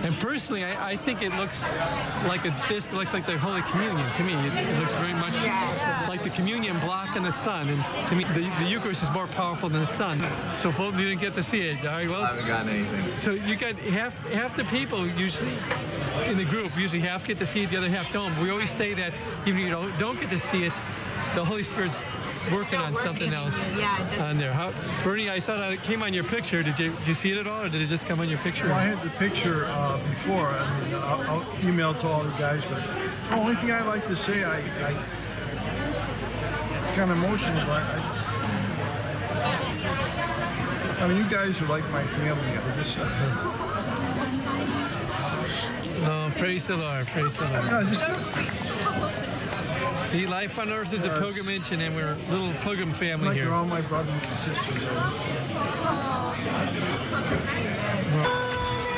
And personally, I think it looks like this looks like the Holy Communion to me. It looks very much like the communion block in the sun. And to me, the Eucharist is more powerful than the sun. So folks, you didn't get to see it. All right, well, I haven't gotten anything. so you got half the people usually in the group, usually half get to see it, the other half don't. We always say that even if you don't get to see it, the Holy Spirit's working on something else on there. Bernie, I saw that it came on your picture. Did you see it at all, or did it just come on your picture? Well, I had the picture before. I mean, I'll email to all the guys, but the only thing I like to say, it's kind of emotional, but I mean, you guys are like my family. I just. No, praise the Lord. Praise the Lord. No, just, See, life on earth is a pilgrimage, and we're a little pilgrim family like here. you're all my brothers and sisters.